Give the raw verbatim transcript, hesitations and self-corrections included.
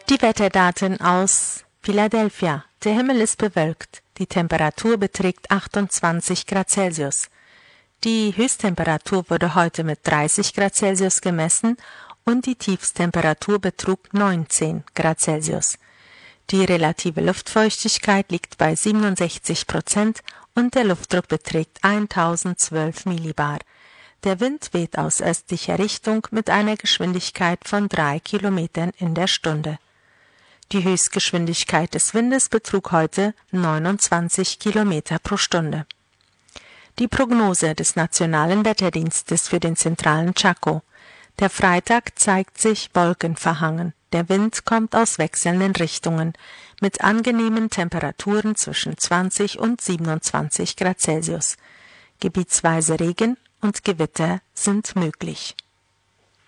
Die Wetterdaten aus Philadelphia. Der Himmel ist bewölkt. Die Temperatur beträgt achtundzwanzig Grad Celsius. Die Höchsttemperatur wurde heute mit dreißig Grad Celsius gemessen und die Tiefsttemperatur betrug neunzehn Grad Celsius. Die relative Luftfeuchtigkeit liegt bei siebenundsechzig Prozent und der Luftdruck beträgt tausendzwölf Millibar. Der Wind weht aus östlicher Richtung mit einer Geschwindigkeit von drei Kilometern in der Stunde. Die Höchstgeschwindigkeit des Windes betrug heute neunundzwanzig Kilometer pro Stunde. Die Prognose des Nationalen Wetterdienstes für den zentralen Chaco. Der Freitag zeigt sich wolkenverhangen. Der Wind kommt aus wechselnden Richtungen mit angenehmen Temperaturen zwischen zwanzig und siebenundzwanzig Grad Celsius. Gebietsweise Regen und Gewitter sind möglich.